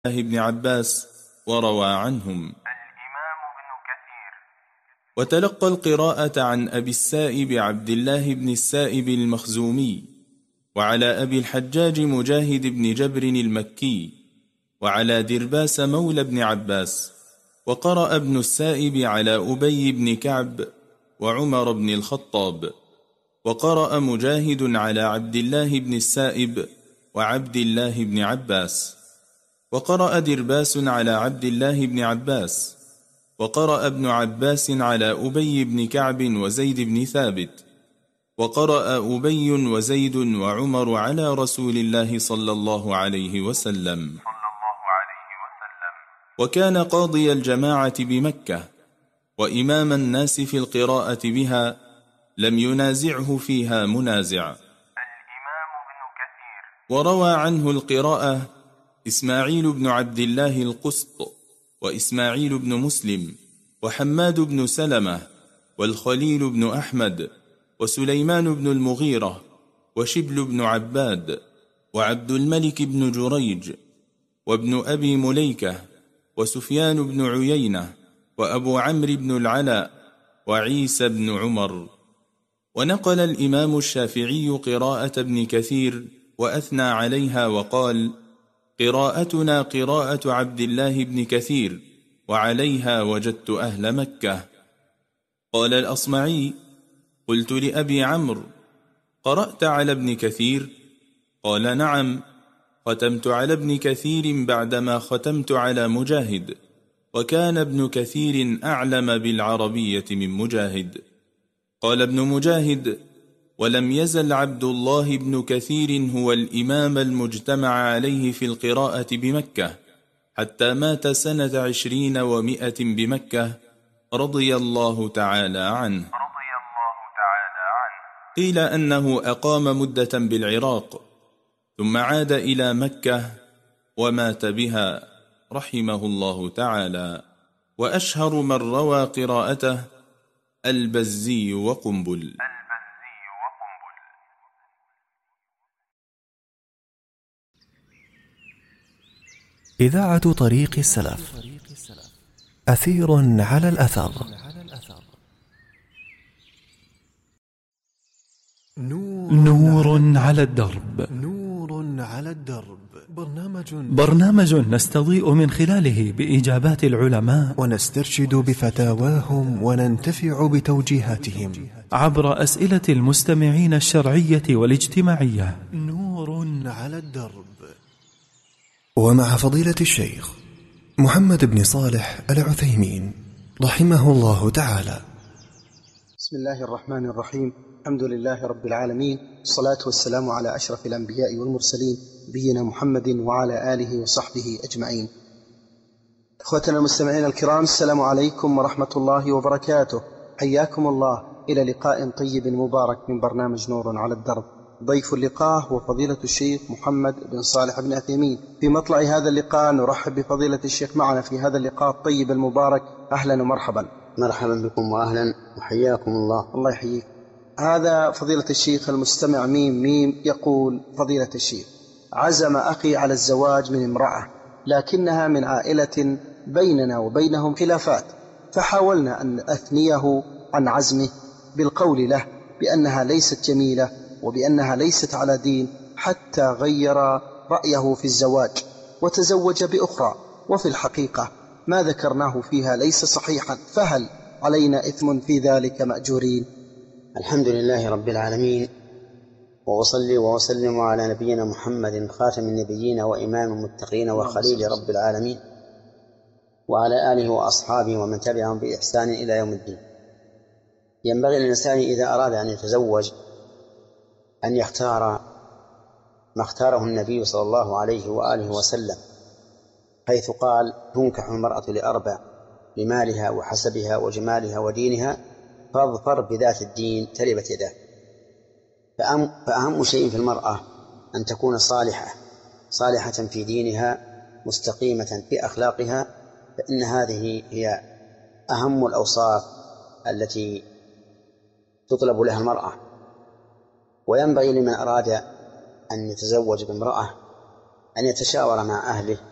الله بن عباس وروى عنهم. الإمام ابن كثير. وتلقى القراءة عن أبي السائب عبد الله بن السائب المخزومي، وعلى أبي الحجاج مجاهد بن جبر المكي، وعلى درباس مولى بن عباس. وقرأ ابن السائب على أبي بن كعب وعمر بن الخطاب. وقرأ مجاهد على عبد الله بن السائب وعبد الله بن عباس. وقرأ درباس على عبد الله بن عباس. وقرأ ابن عباس على أبي بن كعب وزيد بن ثابت. وقرأ أبي وزيد وعمر على رسول الله صلى الله عليه وسلم. وكان قاضي الجماعة بمكة وإمام الناس في القراءة بها، لم ينازعه فيها منازع. الإمام ابن كثير. وروى عنه القراءة إسماعيل بن عبد الله القسط، وإسماعيل بن مسلم، وحماد بن سلمة، والخليل بن أحمد، وسليمان بن المغيرة، وشبل بن عباد، وعبد الملك بن جريج، وابن أبي مليكة، وسفيان بن عيينة، وأبو عمرو بن العلاء، وعيسى بن عمر. ونقل الإمام الشافعي قراءة ابن كثير وأثنى عليها وقال: قراءتنا قراءة عبد الله بن كثير، وعليها وجدت أهل مكة. قال الأصمعي: قلت لأبي عمرو: قرأت على ابن كثير؟ قال: نعم، ختمت على ابن كثير بعدما ختمت على مجاهد، وكان ابن كثير أعلم بالعربية من مجاهد. قال ابن مجاهد: ولم يزل عبد الله بن كثير هو الإمام المجتمع عليه في القراءة بمكة حتى مات سنة 20 و100 بمكة، رضي الله تعالى عنه. قيل أنه أقام مدة بالعراق ثم عاد إلى مكة ومات بها رحمه الله تعالى. وأشهر من روى قراءته البزي وقنبل. إذاعة طريق السلف، أثير على الأثر. نور على الدرب. برنامج نستضيء من خلاله بإجابات العلماء، ونسترشد بفتاواهم، وننتفع بتوجيهاتهم عبر أسئلة المستمعين الشرعية والاجتماعية. نور على الدرب، ومع فضيلة الشيخ محمد بن صالح العثيمين رحمه الله تعالى. بسم الله الرحمن الرحيم. الحمد لله رب العالمين، الصلاة والسلام على أشرف الأنبياء والمرسلين، نبينا محمد وعلى آله وصحبه أجمعين. إخوتنا المستمعين الكرام، السلام عليكم ورحمة الله وبركاته. حياكم الله إلى لقاء طيب مبارك من برنامج نور على الدرب. ضيف اللقاء هو فضيلة الشيخ محمد بن صالح بن عثيمين. في مطلع هذا اللقاء نرحب بفضيلة الشيخ معنا في هذا اللقاء الطيب المبارك. أهلا ومرحبا. مرحبا بكم وأهلا وحياكم الله. الله يحييك. هذا فضيلة الشيخ المستمع ميم يقول: فضيلة الشيخ، عزم أخي على الزواج من امرأة، لكنها من عائلة بيننا وبينهم خلافات، فحاولنا أن أثنيه عن عزمه بالقول له بأنها ليست جميلة وبأنها ليست على دين، حتى غير رأيه في الزواج وتزوج بأخرى، وفي الحقيقة ما ذكرناه فيها ليس صحيحا، فهل علينا إثم في ذلك مأجورين؟ الحمد لله رب العالمين، وأصلي وأسلم على نبينا محمد خاتم النبيين وإمام المتقين وخليل رب العالمين، وعلى آله وأصحابه ومن تبعهم بإحسان إلى يوم الدين. ينبغي للإنسان إذا أراد أن يتزوج أن يختار ما اختاره النبي صلى الله عليه وآله وسلم، حيث قال: تنكح المرأة لأربع: لمالها وحسبها وجمالها ودينها، فاظفر بذات الدين تربت يداه. فأهم شيء في المرأة أن تكون صالحة في دينها، مستقيمة في أخلاقها، فإن هذه هي أهم الأوصاف التي تطلب لها المرأة. وينبغي لمن أراد أن يتزوج بامرأة أن يتشاور مع أهله